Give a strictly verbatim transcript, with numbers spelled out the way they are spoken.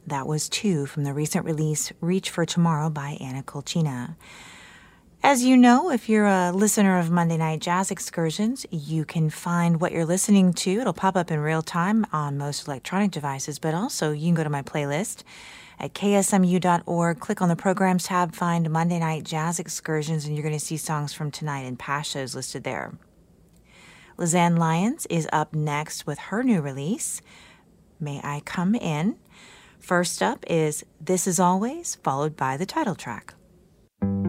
That was two from the recent release Reach for Tomorrow by Anna Kolchina. As you know, if you're a listener of Monday Night Jazz Excursions, you can find what you're listening to. It'll pop up in real time on most electronic devices, but also you can go to my playlist at K S M U dot org, click on the Programs tab, find Monday Night Jazz Excursions, and you're going to see songs from tonight and past shows listed there. Lizanne Lyons is up next with her new release, May I Come In. First up is This Is Always, followed by the title track.